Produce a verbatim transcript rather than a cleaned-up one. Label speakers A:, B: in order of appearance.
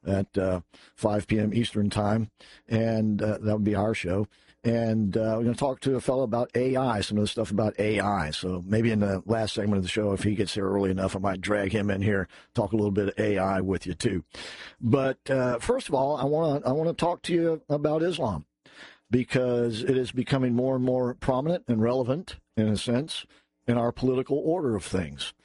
A: at uh, five p.m. Eastern Time, and uh, that would be our show. And uh, we're going to talk to a fellow about A I, some of the stuff about A I. So maybe in the last segment of the show, if he gets here early enough, I might drag him in here, talk a little bit of A I with you too. But uh, first of all, I want to I want to talk to you about Islam, because it is becoming more and more prominent and relevant, in a sense, in our political order of things.